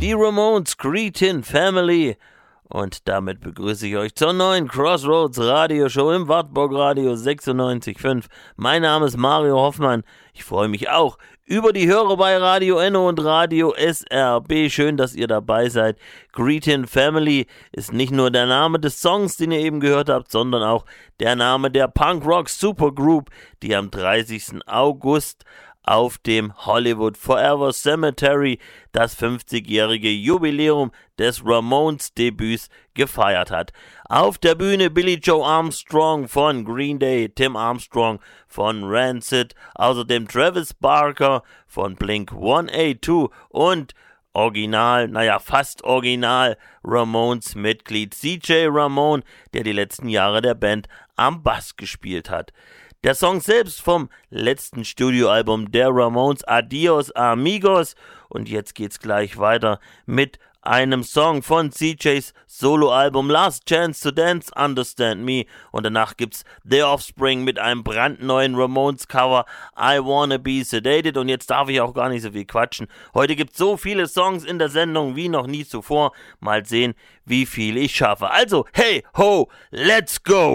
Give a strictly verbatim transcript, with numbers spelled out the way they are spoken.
die Ramones Cretin Family. Und damit begrüße ich euch zur neuen Crossroads Radioshow im Wartburg Radio sechsundneunzig Komma fünf. Mein Name ist Mario Hoffmann. Ich freue mich auch über die Hörer bei Radio Enno und Radio S R B. Schön, dass ihr dabei seid. Cretin Family ist nicht nur der Name des Songs, den ihr eben gehört habt, sondern auch der Name der Punkrock Supergroup, die am dreißigsten August auf dem Hollywood Forever Cemetery das fünfzigjährige Jubiläum des Ramones-Debüts gefeiert hat. Auf der Bühne Billy Joe Armstrong von Green Day, Tim Armstrong von Rancid, außerdem Travis Barker von Blink hundertzweiundachtzig und Original, naja fast Original Ramones-Mitglied C J Ramone, der die letzten Jahre der Band am Bass gespielt hat. Der Song selbst vom letzten Studioalbum der Ramones, Adios Amigos. Und jetzt geht's gleich weiter mit einem Song von C Js Soloalbum Last Chance to Dance, Understand Me. Und danach gibt's The Offspring mit einem brandneuen Ramones-Cover, I Wanna Be Sedated. Und jetzt darf ich auch gar nicht so viel quatschen. Heute gibt's so viele Songs in der Sendung wie noch nie zuvor. Mal sehen, wie viel ich schaffe. Also, hey, ho, let's go!